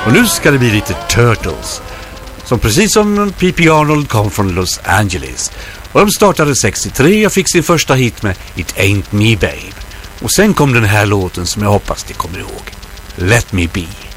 Och nu ska det bli lite Turtles. Som precis som P.P. Arnold kom från Los Angeles. Och de startade 63 och fick sin första hit med It Ain't Me Babe. Och sen kom den här låten som jag hoppas ni kommer ihåg. Let Me Be.